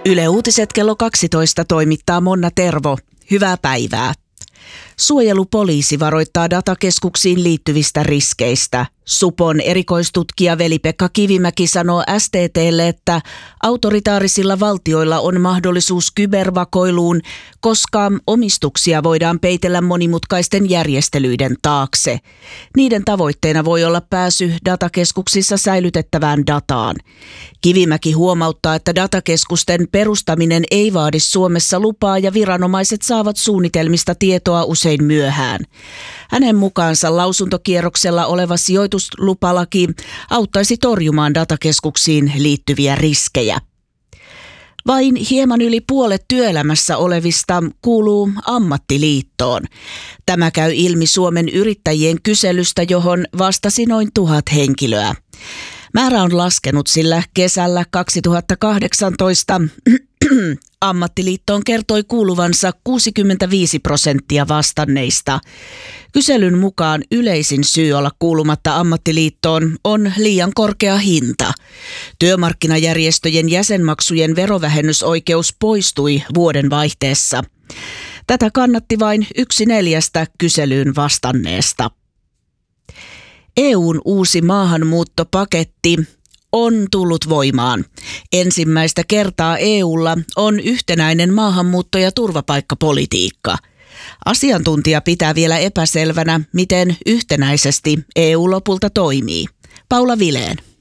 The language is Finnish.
Yle Uutiset kello 12 toimittaa Monna Tervo. Hyvää päivää. Suojelupoliisi varoittaa datakeskuksiin liittyvistä riskeistä. Supon erikoistutkija Veli-Pekka Kivimäki sanoo STT:lle, että autoritaarisilla valtioilla on mahdollisuus kybervakoiluun, koska omistuksia voidaan peitellä monimutkaisten järjestelyiden taakse. Niiden tavoitteena voi olla pääsy datakeskuksissa säilytettävään dataan. Kivimäki huomauttaa, että datakeskusten perustaminen ei vaadi Suomessa lupaa ja viranomaiset saavat suunnitelmista tietoa usein myöhään. Hänen mukaansa lausuntokierroksella oleva sijoituslupalaki auttaisi torjumaan datakeskuksiin liittyviä riskejä. Vain hieman yli puolet työelämässä olevista kuuluu ammattiliittoon. Tämä käy ilmi Suomen yrittäjien kyselystä, johon vastasi noin 1000 henkilöä. Määrä on laskenut, sillä kesällä 2018 ammattiliittoon kertoi kuuluvansa 65% vastanneista. Kyselyn mukaan yleisin syy olla kuulumatta ammattiliittoon on liian korkea hinta. Työmarkkinajärjestöjen jäsenmaksujen verovähennysoikeus poistui vuodenvaihteessa. Tätä kannatti vain 1/4 kyselyyn vastanneesta. EU:n uusi maahanmuuttopaketti on tullut voimaan. Ensimmäistä kertaa EU:lla on yhtenäinen maahanmuutto- ja turvapaikkapolitiikka. Asiantuntija pitää vielä epäselvänä, miten yhtenäisesti EU lopulta toimii. Paula Vilén.